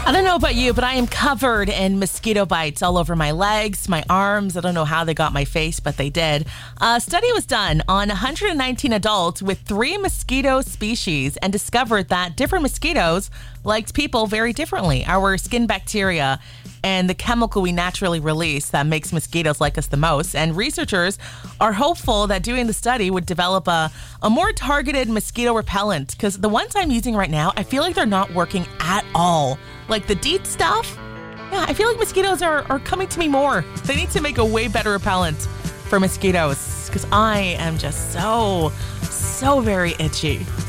I don't know about you, but I am covered in mosquito bites all over my legs, my arms. I don't know how they got my face, but they did. A study was done on 119 adults with 3 mosquito species and discovered that different mosquitoes liked people very differently. Our skin bacteria and the chemical we naturally release that makes mosquitoes like us the most. And researchers are hopeful that doing the study would develop a more targeted mosquito repellent, because the ones I'm using right now, I feel like they're not working at all. Like the DEET stuff, yeah, I feel like mosquitoes are coming to me more. They need to make a way better repellent for mosquitoes, because I am just so very itchy.